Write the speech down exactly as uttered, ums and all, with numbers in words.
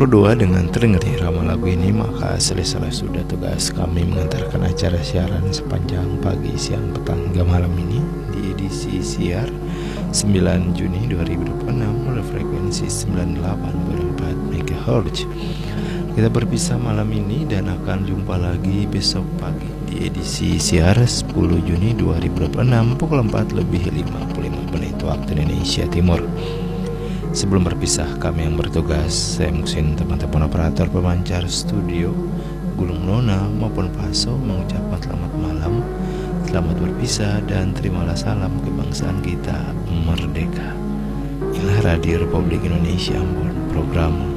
berdua dengan terdengar irama lagu ini, maka selesai sudah tugas kami mengantarkan acara siaran sepanjang pagi, siang, petang hingga malam ini di edisi siar sembilan Juni dua ribu dua puluh enam oleh frekuensi sembilan puluh delapan koma empat megahertz. Kita berpisah malam ini dan akan jumpa lagi besok pagi di edisi siar sepuluh Juni dua ribu dua puluh enam pukul empat lebih lima puluh lima menit waktu Indonesia Timur. Sebelum berpisah, kami yang bertugas, saya Muksin, teman-teman operator pemancar studio, Gulung Nona maupun Paso mengucapkan selamat malam, selamat berpisah, dan terimalah salam kebangsaan kita merdeka. Inilah Radio Republik Indonesia Ambon, program